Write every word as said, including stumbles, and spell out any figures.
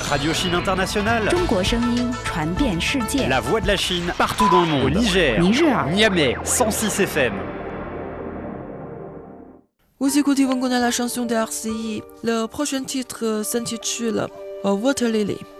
Radio Chine Internationale. 中国声音传遍世界。 La voix de la Chine partout dans le monde. Au Niger, Niger, Niamey, cent six F M. Vous écoutez Wangon à la chanson de R C I. Le prochain titre s'intitule Water Lily.